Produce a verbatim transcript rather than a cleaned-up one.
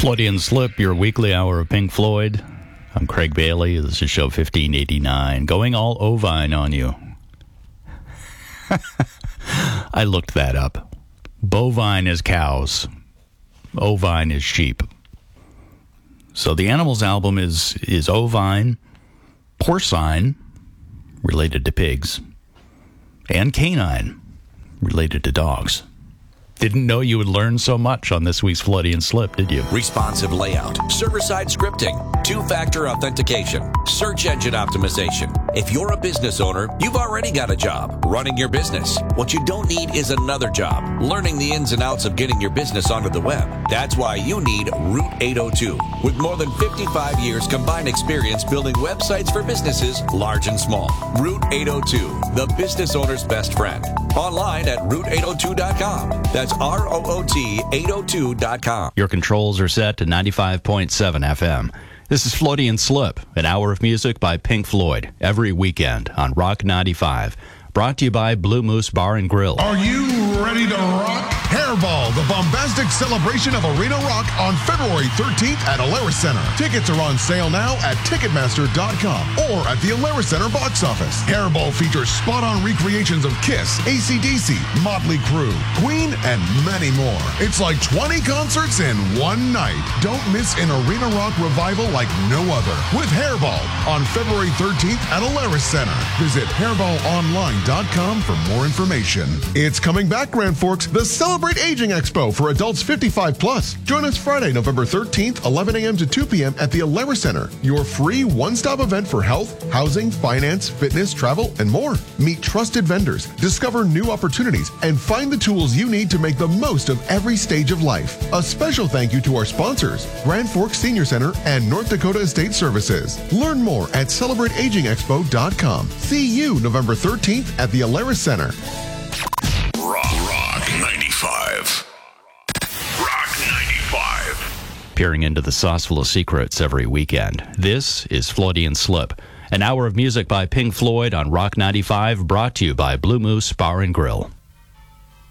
Freudian Slip, your weekly hour of Pink Floyd. I'm Craig Bailey. This is show fifteen eighty-nine. Going all ovine on you. I looked that up. Bovine is cows. Ovine is sheep. So the Animals album is, is ovine, porcine, related to pigs, and canine, related to dogs. Didn't know you would learn so much on this week's Freudian Slip, did you? Responsive layout, server-side scripting, two-factor authentication, search engine optimization. If you're a business owner, you've already got a job running your business. What you don't need is another job learning the ins and outs of getting your business onto the web. That's why you need Route eight oh two. With more than fifty-five years combined experience building websites for businesses large and small. Route eight oh two, the business owner's best friend. Online at route eight oh two dot com. That's R O O T eight oh two dot com. Your controls are set to ninety-five point seven F M. This is Freudian Slip, an hour of music by Pink Floyd, every weekend on Rock ninety-five. Brought to you by Blue Moose Bar and Grill. Are you ready to rock? Hairball, the bombastic celebration of arena rock on February thirteenth at Alerus Center. Tickets are on sale now at Ticketmaster dot com or at the Alerus Center box office. Hairball features spot-on recreations of Kiss, A C D C, Motley Crue, Queen, and many more. It's like twenty concerts in one night. Don't miss an arena rock revival like no other with Hairball on February thirteenth at Alerus Center. Visit hairball online dot com for more information. It's coming back, Grand Forks, the Celebrate Aging Expo for adults fifty-five plus. Join us Friday, November thirteenth, eleven a.m. to two p.m. at the Alerus Center, your free one-stop event for health, housing, finance, fitness, travel, and more. Meet trusted vendors, discover new opportunities, and find the tools you need to make the most of every stage of life. A special thank you to our sponsors, Grand Forks Senior Center and North Dakota Estate Services. Learn more at celebrate aging expo dot com. See you November thirteenth at the Alerus Center. Rock, Rock ninety-five. Rock ninety-five. Peering into the sauce full of secrets every weekend. This is Freudian Slip, an hour of music by Pink Floyd on Rock ninety-five, brought to you by Blue Moose Bar and Grill.